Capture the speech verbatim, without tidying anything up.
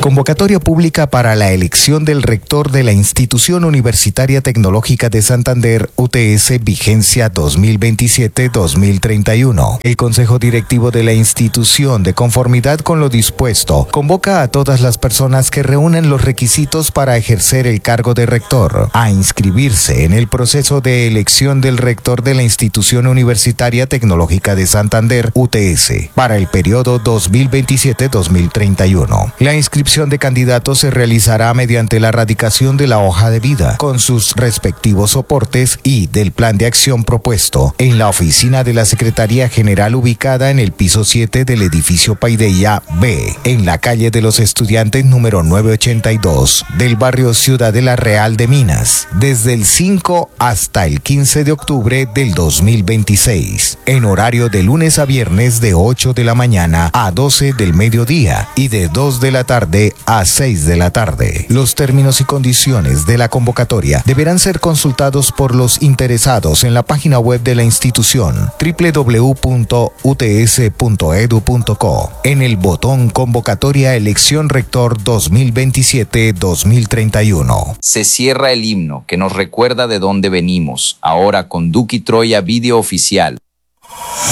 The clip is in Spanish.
Convocatoria pública para la elección del rector de la Institución Universitaria Tecnológica de Santander, U T S, vigencia dos mil veintisiete a dos mil treinta y uno. El Consejo Directivo de la institución, de conformidad con lo dispuesto, convoca a todas las personas que reúnen los requisitos para ejercer el cargo de rector a inscribirse en el proceso de elección del rector de la Institución Universitaria Tecnológica de Santander, U T S, para el periodo dos mil veintisiete a dos mil treinta y uno. La inscripción de candidatos se realizará mediante la radicación de la hoja de vida, con sus respectivos soportes y del plan de acción propuesto, en la oficina de la Secretaría General ubicada en el piso siete del edificio Paideia B, en la calle de los Estudiantes número novecientos ochenta y dos, del barrio Ciudadela Real de Minas, desde el cinco hasta el quince de octubre del dos mil veintiséis, en horario de lunes a viernes de ocho de la mañana a doce del mediodía y de dos de la tarde a seis de la tarde. Los términos y condiciones de la convocatoria deberán ser consultados por los interesados en la página web de la institución doble u doble u doble u punto u t s punto e d u punto co, en el botón Convocatoria Elección Rector dos mil veintisiete a dos mil treinta y uno. Se cierra el himno que nos recuerda de dónde venimos, ahora con Duki Troya Video Oficial.